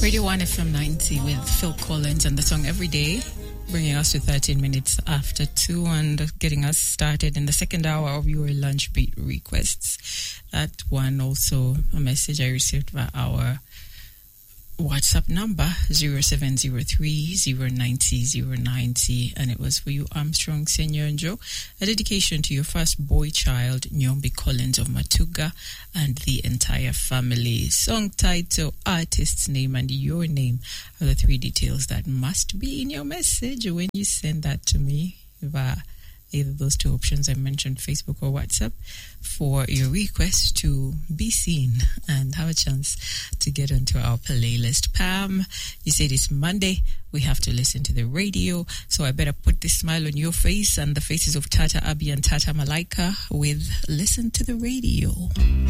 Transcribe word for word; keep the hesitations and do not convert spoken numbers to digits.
Radio one F M ninety with Phil Collins and the song Every Day, bringing us to thirteen minutes after two and getting us started in the second hour of your lunch beat requests. That one also a message I received via our WhatsApp number zero seven zero three zero nine zero zero nine zero, and it was for you, Armstrong Senior and Joe, a dedication to your first boy child, Nyombi Collins of Matuga, and the entire family. Song title, artist's name, and your name are the three details that must be in your message when you send that to me via either those two options I mentioned, Facebook or WhatsApp, for your request to be seen and have a chance to get onto our playlist. Pam, you said it's Monday, we have to listen to the radio, so I better put this smile on your face and the faces of Tata Abi and Tata Malaika with Listen to the Radio.